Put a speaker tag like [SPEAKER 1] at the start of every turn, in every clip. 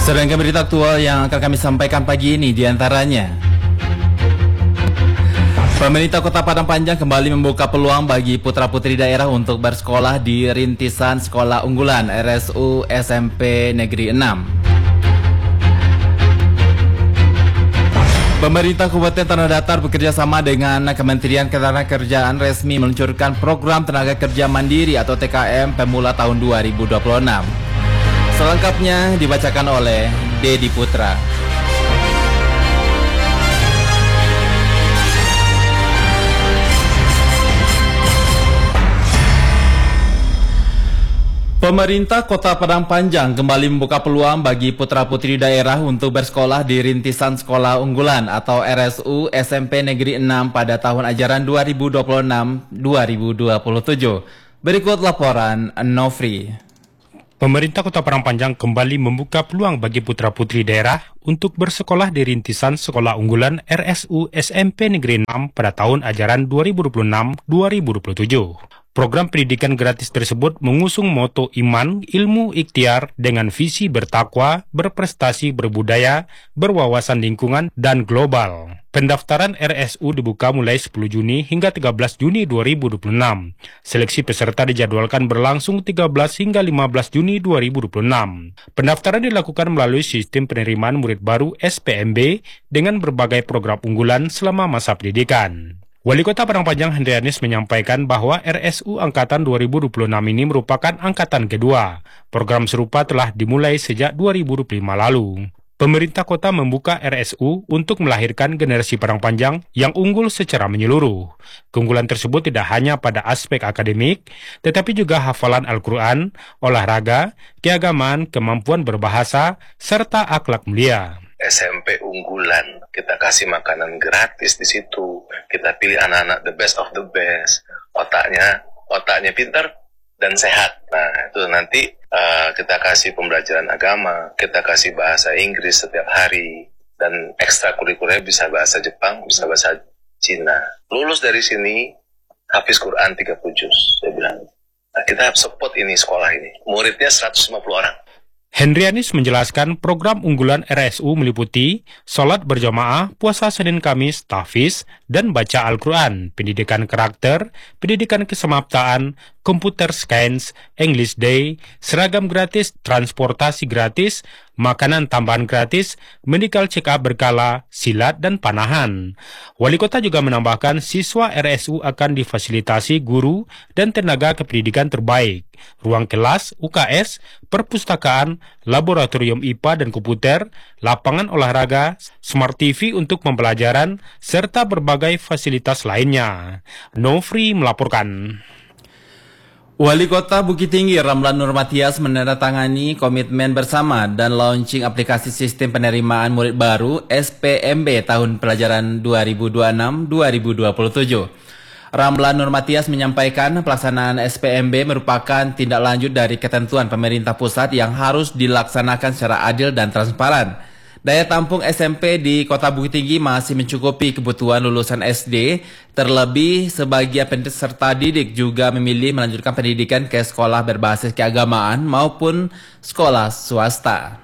[SPEAKER 1] Serangkaian berita aktual yang akan kami sampaikan pagi ini diantaranya: pemerintah Kota Padang Panjang kembali membuka peluang bagi putra-putri daerah untuk bersekolah di rintisan sekolah unggulan RSU SMP Negeri 6. Pemerintah Kabupaten Tanah Datar bekerjasama dengan Kementerian Ketenagakerjaan resmi meluncurkan program tenaga kerja mandiri atau TKM Pemula tahun 2026. Selengkapnya dibacakan oleh Dedi Putra. Pemerintah Kota Padang Panjang kembali membuka peluang bagi putra-putri daerah untuk bersekolah di rintisan sekolah unggulan atau RSU SMP Negeri 6 pada tahun ajaran 2026-2027. Berikut laporan Nofri.
[SPEAKER 2] Pemerintah Kota Padang Panjang kembali membuka peluang bagi putra-putri daerah untuk bersekolah di rintisan sekolah unggulan RSU SMP Negeri 6 pada tahun ajaran 2026-2027. Program pendidikan gratis tersebut mengusung moto iman, ilmu, ikhtiar dengan visi bertakwa, berprestasi, berbudaya, berwawasan lingkungan, dan global. Pendaftaran RSU dibuka mulai 10 Juni hingga 13 Juni 2026. Seleksi peserta dijadwalkan berlangsung 13 hingga 15 Juni 2026. Pendaftaran dilakukan melalui sistem penerimaan murid baru SPMB dengan berbagai program unggulan selama masa pendidikan. Wali Kota Padang Panjang Hendrianis menyampaikan bahwa RSU Angkatan 2026 ini merupakan angkatan kedua. Program serupa telah dimulai sejak 2025 lalu. Pemerintah kota membuka RSU untuk melahirkan generasi Padang Panjang yang unggul secara menyeluruh. Keunggulan tersebut tidak hanya pada aspek akademik, tetapi juga hafalan Al-Quran, olahraga, keagamaan, kemampuan berbahasa, serta akhlak mulia.
[SPEAKER 3] SMP unggulan, kita kasih makanan gratis di situ. Kita pilih anak-anak the best of the best. Otaknya pintar dan sehat. Nah, itu nanti kita kasih pembelajaran agama, kita kasih bahasa Inggris setiap hari, dan ekstrakurikuler bisa bahasa Jepang, bisa bahasa Cina. Lulus dari sini, hafiz Quran 30 juz, saya bilang. Nah, kita support ini sekolah ini. Muridnya 150 orang.
[SPEAKER 2] Hendrianis menjelaskan program unggulan RSU meliputi sholat berjamaah, puasa Senin Kamis, tahfiz, dan baca Al-Quran, pendidikan karakter, pendidikan kesemaptaan, komputer science, English Day, seragam gratis, transportasi gratis, makanan tambahan gratis, medical check-up berkala, silat, dan panahan. Wali Kota juga menambahkan siswa RSU akan difasilitasi guru dan tenaga kependidikan terbaik, ruang kelas, UKS, perpustakaan, laboratorium IPA dan komputer, lapangan olahraga, smart TV untuk pembelajaran, serta berbagai fasilitas lainnya. Nofri melaporkan.
[SPEAKER 1] Wali Kota Bukit Tinggi Ramlan Nurmatias menandatangani komitmen bersama dan launching aplikasi sistem penerimaan murid baru SPMB tahun pelajaran 2026-2027. Ramlan Nurmatias menyampaikan pelaksanaan SPMB merupakan tindak lanjut dari ketentuan pemerintah pusat yang harus dilaksanakan secara adil dan transparan. Daya tampung SMP di Kota Bukit Tinggi masih mencukupi kebutuhan lulusan SD, terlebih sebagian peserta didik juga memilih melanjutkan pendidikan ke sekolah berbasis keagamaan maupun sekolah swasta.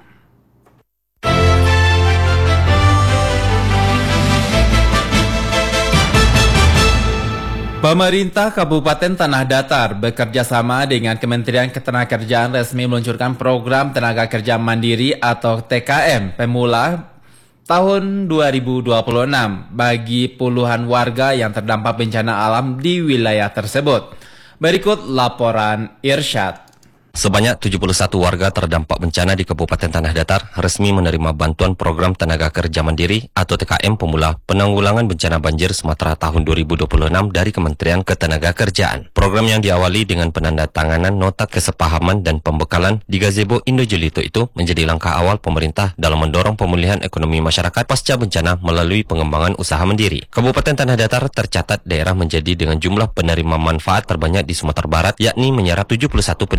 [SPEAKER 1] Pemerintah Kabupaten Tanah Datar bekerjasama dengan Kementerian Ketenagakerjaan resmi meluncurkan program tenaga kerja mandiri atau TKM Pemula tahun 2026 bagi puluhan warga yang terdampak bencana alam di wilayah tersebut. Berikut laporan Irsyad.
[SPEAKER 4] Sebanyak 71 warga terdampak bencana di Kabupaten Tanah Datar resmi menerima bantuan program tenaga kerja mandiri atau TKM Pemula Penanggulangan Bencana Banjir Sumatera tahun 2026 dari Kementerian Ketenagakerjaan. Program yang diawali dengan penandatanganan nota kesepahaman dan pembekalan di gazebo Indojulito itu menjadi langkah awal pemerintah dalam mendorong pemulihan ekonomi masyarakat pasca bencana melalui pengembangan usaha mandiri. Kabupaten Tanah Datar tercatat daerah menjadi dengan jumlah penerima manfaat terbanyak di Sumatera Barat, yakni menyerap 71 penerima dari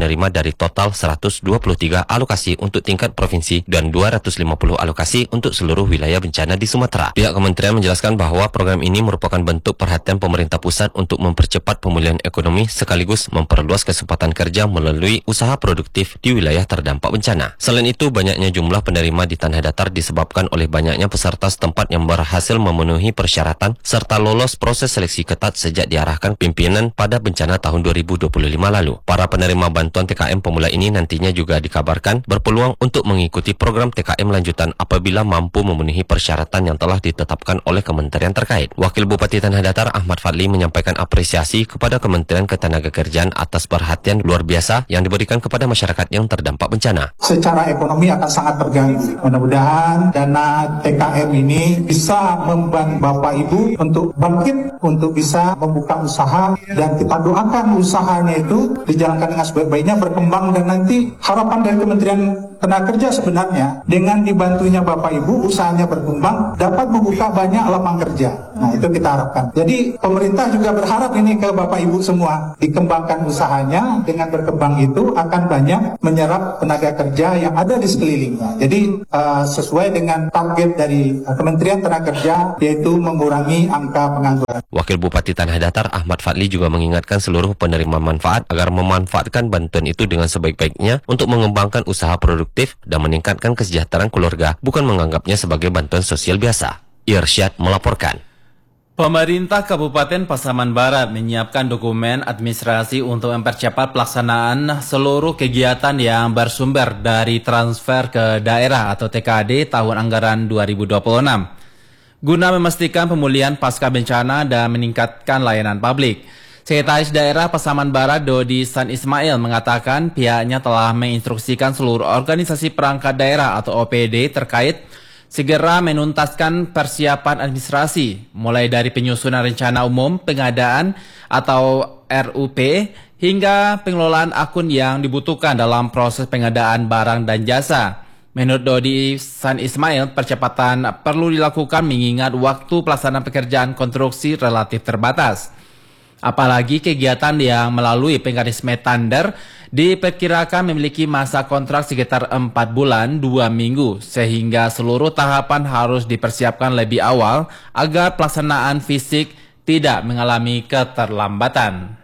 [SPEAKER 4] dari total 123 alokasi untuk tingkat provinsi dan 250 alokasi untuk seluruh wilayah bencana di Sumatera. Pihak kementerian menjelaskan bahwa program ini merupakan bentuk perhatian pemerintah pusat untuk mempercepat pemulihan ekonomi sekaligus memperluas kesempatan kerja melalui usaha produktif di wilayah terdampak bencana. Selain itu, banyaknya jumlah penerima di tanah datar disebabkan oleh banyaknya peserta setempat yang berhasil memenuhi persyaratan serta lolos proses seleksi ketat sejak diarahkan pimpinan pada bencana tahun 2025 lalu. Para penerima bantuan TKM pemula ini nantinya juga dikabarkan berpeluang untuk mengikuti program TKM lanjutan apabila mampu memenuhi persyaratan yang telah ditetapkan oleh kementerian terkait. Wakil Bupati Tanah Datar Ahmad Fadli menyampaikan apresiasi kepada Kementerian Ketenagakerjaan atas perhatian luar biasa yang diberikan kepada masyarakat yang terdampak bencana.
[SPEAKER 5] Secara ekonomi akan sangat terganggu. Mudah-mudahan dana TKM ini bisa membantu Bapak Ibu untuk bangkit, untuk bisa membuka usaha, dan kita doakan usahanya itu dijalankan dengan sebaik-baiknya, berkembang, dan nanti harapan dari Kementerian Tenaga Kerja sebenarnya dengan dibantunya Bapak Ibu usahanya berkembang dapat membuka banyak lapangan kerja. Nah, itu kita harapkan. Jadi pemerintah juga berharap ini ke Bapak Ibu semua dikembangkan usahanya, dengan berkembang itu akan banyak menyerap tenaga kerja yang ada di sekelilingnya. Jadi sesuai dengan target dari Kementerian Tenaga Kerja, yaitu mengurangi angka pengangguran.
[SPEAKER 4] Wakil Bupati Tanah Datar Ahmad Fadli juga mengingatkan seluruh penerima manfaat agar memanfaatkan bantuan itu dengan sebaik-baiknya untuk mengembangkan usaha produktif dan meningkatkan kesejahteraan keluarga, bukan menganggapnya sebagai bantuan sosial biasa. Irsyad melaporkan.
[SPEAKER 1] Pemerintah Kabupaten Pasaman Barat menyiapkan dokumen administrasi untuk mempercepat pelaksanaan seluruh kegiatan yang bersumber dari transfer ke daerah atau TKD tahun anggaran 2026. Guna memastikan pemulihan pasca bencana dan meningkatkan layanan publik. Sekretaris Daerah Pasaman Barat Dodi San Ismail mengatakan pihaknya telah menginstruksikan seluruh organisasi perangkat daerah atau OPD terkait segera menuntaskan persiapan administrasi, mulai dari penyusunan rencana umum, pengadaan atau RUP, hingga pengelolaan akun yang dibutuhkan dalam proses pengadaan barang dan jasa. Menurut Dodi San Ismail, percepatan perlu dilakukan mengingat waktu pelaksanaan pekerjaan konstruksi relatif terbatas. Apalagi kegiatan yang melalui mekanisme tender diperkirakan memiliki masa kontrak sekitar 4 bulan 2 minggu, sehingga seluruh tahapan harus dipersiapkan lebih awal agar pelaksanaan fisik tidak mengalami keterlambatan.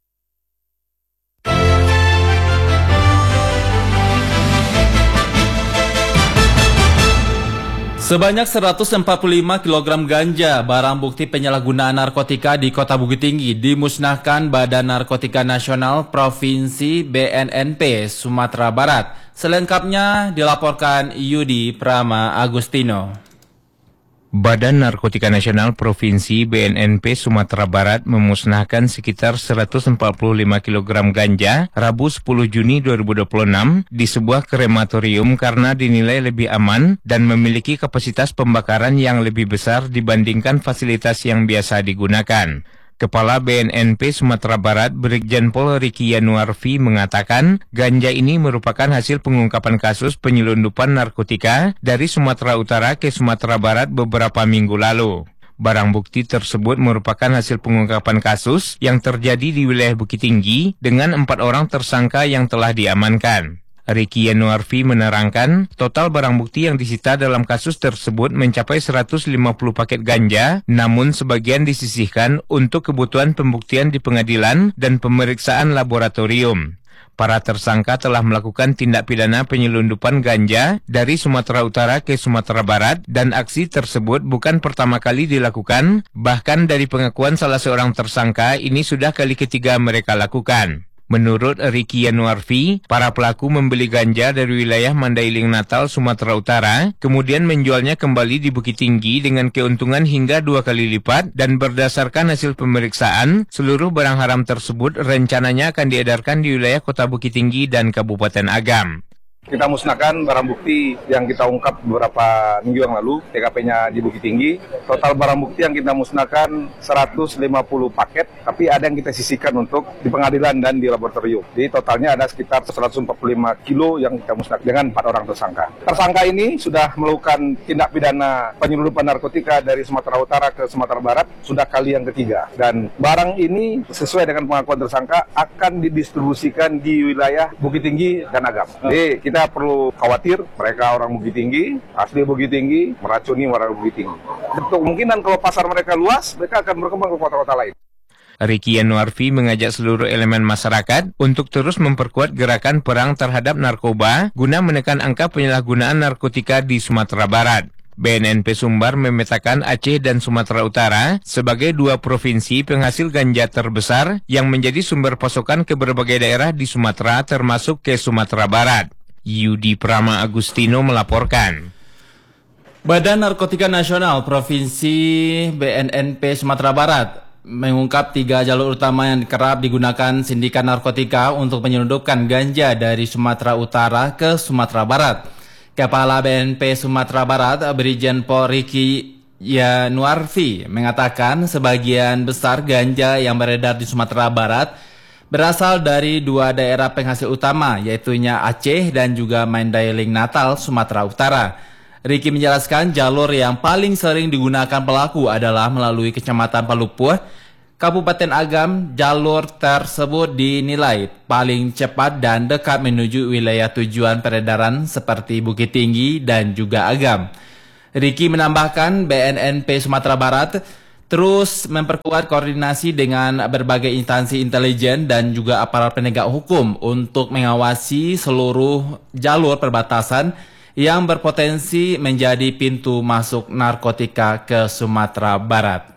[SPEAKER 1] Sebanyak 145 kg ganja, barang bukti penyalahgunaan narkotika di Kota Bukit Tinggi, dimusnahkan Badan Narkotika Nasional Provinsi BNNP Sumatera Barat. Selengkapnya dilaporkan Yudi Prama Agustino.
[SPEAKER 6] Badan Narkotika Nasional Provinsi BNNP Sumatera Barat memusnahkan sekitar 145 kg ganja Rabu 10 Juni 2026 di sebuah krematorium karena dinilai lebih aman dan memiliki kapasitas pembakaran yang lebih besar dibandingkan fasilitas yang biasa digunakan. Kepala BNNP Sumatera Barat Brigjen Pol Riki Yanuarfi mengatakan ganja ini merupakan hasil pengungkapan kasus penyelundupan narkotika dari Sumatera Utara ke Sumatera Barat beberapa minggu lalu. Barang bukti tersebut merupakan hasil pengungkapan kasus yang terjadi di wilayah Bukit Tinggi dengan 4 orang tersangka yang telah diamankan. Riki Yanuarfi menerangkan, total barang bukti yang disita dalam kasus tersebut mencapai 150 paket ganja, namun sebagian disisihkan untuk kebutuhan pembuktian di pengadilan dan pemeriksaan laboratorium. Para tersangka telah melakukan tindak pidana penyelundupan ganja dari Sumatera Utara ke Sumatera Barat dan aksi tersebut bukan pertama kali dilakukan, bahkan dari pengakuan salah seorang tersangka ini sudah kali ketiga mereka lakukan. Menurut Riki Yanuarfi, para pelaku membeli ganja dari wilayah Mandailing Natal, Sumatera Utara, kemudian menjualnya kembali di Bukit Tinggi dengan keuntungan hingga 2 kali lipat, dan berdasarkan hasil pemeriksaan, seluruh barang haram tersebut rencananya akan diedarkan di wilayah Kota Bukit Tinggi dan Kabupaten Agam.
[SPEAKER 7] Kita musnahkan barang bukti yang kita ungkap beberapa minggu yang lalu, TKP-nya di Bukit Tinggi. Total barang bukti yang kita musnahkan 150 paket, tapi ada yang kita sisihkan untuk di pengadilan dan di laboratorium. Jadi totalnya ada sekitar 145 kilo yang kita musnahkan dengan 4 orang tersangka. Tersangka ini sudah melakukan tindak pidana penyelundupan narkotika dari Sumatera Utara ke Sumatera Barat, sudah kali yang ketiga. Dan barang ini sesuai dengan pengakuan tersangka akan didistribusikan di wilayah Bukit Tinggi dan Agam. Jadi kita perlu khawatir mereka orang Bukit Tinggi, asli Bukit Tinggi, meracuni warga Bukit Tinggi. Kemungkinan kalau pasar mereka luas, mereka akan berkembang ke kota-kota lain.
[SPEAKER 6] Ricky Yanuarfi mengajak seluruh elemen masyarakat untuk terus memperkuat gerakan perang terhadap narkoba guna menekan angka penyalahgunaan narkotika di Sumatera Barat. BNNP Sumbar memetakan Aceh dan Sumatera Utara sebagai 2 provinsi penghasil ganja terbesar yang menjadi sumber pasokan ke berbagai daerah di Sumatera termasuk ke Sumatera Barat. Yudi Prama Agustino melaporkan.
[SPEAKER 1] Badan Narkotika Nasional Provinsi BNNP Sumatera Barat mengungkap 3 jalur utama yang kerap digunakan sindikat narkotika untuk menyelundupkan ganja dari Sumatera Utara ke Sumatera Barat. Kepala BNP Sumatera Barat, Brigjen Pol Ricky Yanuarfi, mengatakan sebagian besar ganja yang beredar di Sumatera Barat berasal dari 2 daerah penghasil utama, yaitunya Aceh dan juga Mandailing Natal, Sumatera Utara. Ricky menjelaskan jalur yang paling sering digunakan pelaku adalah melalui Kecamatan Palupuh, Kabupaten Agam. Jalur tersebut dinilai paling cepat dan dekat menuju wilayah tujuan peredaran seperti Bukit Tinggi dan juga Agam. Ricky menambahkan BNNP Sumatera Barat terus memperkuat koordinasi dengan berbagai instansi intelijen dan juga aparat penegak hukum untuk mengawasi seluruh jalur perbatasan yang berpotensi menjadi pintu masuk narkotika ke Sumatera Barat.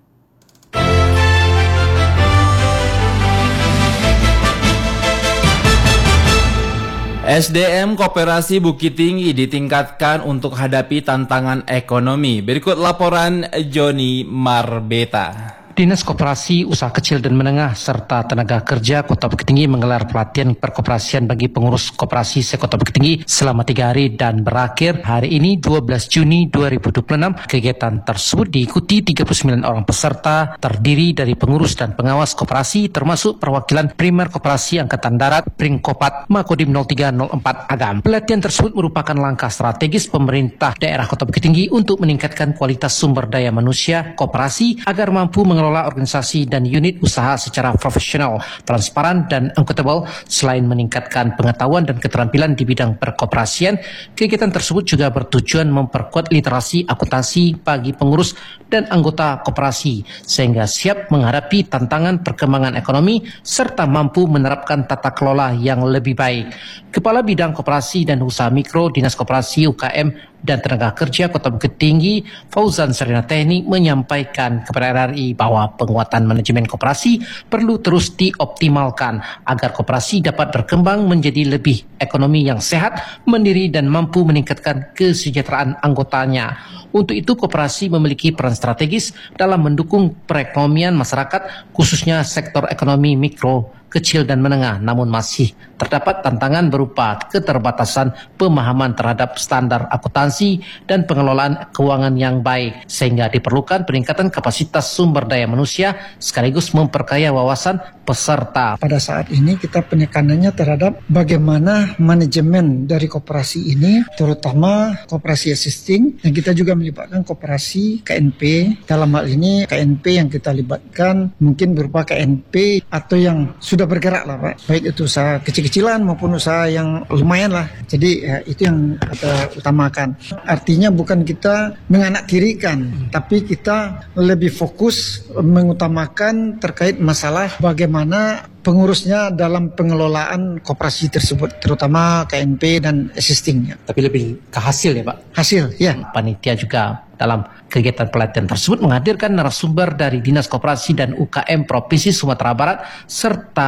[SPEAKER 1] SDM Koperasi Bukit Tinggi ditingkatkan untuk hadapi tantangan ekonomi. Berikut laporan Joni Marbeta.
[SPEAKER 8] Dinas Koperasi, Usaha Kecil dan Menengah serta Tenaga Kerja Kota Bukit Tinggi menggelar pelatihan perkoperasian bagi pengurus koperasi se-Kota Bukit Tinggi selama 3 hari dan berakhir hari ini 12 Juni 2026. Kegiatan tersebut diikuti 39 orang peserta terdiri dari pengurus dan pengawas koperasi termasuk perwakilan primer koperasi Angkatan Darat Pringkopat Makodim 0304 Agam. Pelatihan tersebut merupakan langkah strategis pemerintah daerah Kota Bukit Tinggi untuk meningkatkan kualitas sumber daya manusia koperasi agar mampu mengelola organisasi dan unit usaha secara profesional, transparan, dan akuntabel. Selain meningkatkan pengetahuan dan keterampilan di bidang perkoperasian, kegiatan tersebut juga bertujuan memperkuat literasi akuntansi bagi pengurus dan anggota koperasi sehingga siap menghadapi tantangan perkembangan ekonomi serta mampu menerapkan tata kelola yang lebih baik. Kepala Bidang Koperasi dan Usaha Mikro Dinas Koperasi UKM dan Tenaga Kerja Kota Bukit Tinggi, Fauzan Sarina Teknik, menyampaikan kepada RRI bahwa penguatan manajemen koperasi perlu terus dioptimalkan agar koperasi dapat berkembang menjadi lebih ekonomi yang sehat, mandiri, dan mampu meningkatkan kesejahteraan anggotanya. Untuk itu, koperasi memiliki peran strategis dalam mendukung perekonomian masyarakat, khususnya sektor ekonomi mikro, kecil dan menengah, namun masih terdapat tantangan berupa keterbatasan pemahaman terhadap standar akuntansi dan pengelolaan keuangan yang baik, sehingga diperlukan peningkatan kapasitas sumber daya manusia sekaligus memperkaya wawasan peserta.
[SPEAKER 9] Pada saat ini kita penekanannya terhadap bagaimana manajemen dari koperasi ini, terutama koperasi existing, dan kita juga melibatkan koperasi KNP. Dalam hal ini KNP yang kita libatkan mungkin berupa KNP atau yang sudah bergerak lah Pak, baik itu usaha kecil-kecilan maupun usaha yang lumayan lah. Jadi itu yang kita utamakan. Artinya bukan kita menganaktirikan, tapi kita lebih fokus mengutamakan terkait masalah bagaimana pengurusnya dalam pengelolaan koperasi tersebut, terutama KNP dan existing.
[SPEAKER 8] Tapi lebih ke hasil ya Pak?
[SPEAKER 9] Hasil, ya.
[SPEAKER 8] Panitia juga dalam kegiatan pelatihan tersebut menghadirkan narasumber dari Dinas Koperasi dan UKM Provinsi Sumatera Barat serta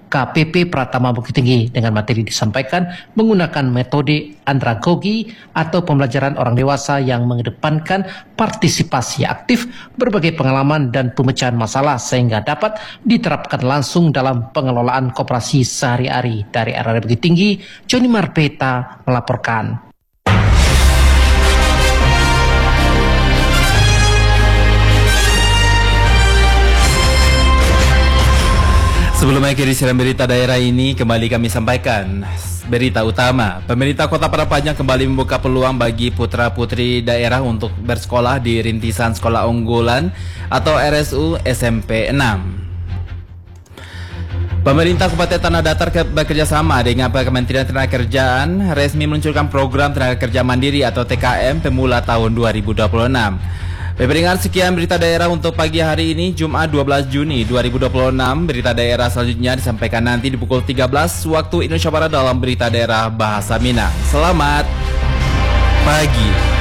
[SPEAKER 8] KPP Pratama Bukit Tinggi dengan materi disampaikan menggunakan metode andragogi atau pembelajaran orang dewasa yang mengedepankan partisipasi aktif, berbagai pengalaman dan pemecahan masalah sehingga dapat diterapkan langsung dalam pengelolaan koperasi sehari-hari. Dari RRI Bukit Tinggi, Joni Marpeta melaporkan.
[SPEAKER 1] Sebelum mengakhiri siaran berita daerah ini, kembali kami sampaikan berita utama. Pemerintah Kota Parahpanjang kembali membuka peluang bagi putra-putri daerah untuk bersekolah di Rintisan Sekolah Unggulan atau RSU SMP 6. Pemerintah Kabupaten Tanah Datar bekerjasama dengan Kementerian Tenagakerjaan resmi meluncurkan program Tenaga Kerja Mandiri atau TKM pemula tahun 2026. Pendengar, sekian berita daerah untuk pagi hari ini, Jumat 12 Juni 2026. Berita daerah selanjutnya disampaikan nanti di pukul 13 waktu Indonesia Barat dalam berita daerah bahasa Minang. Selamat pagi.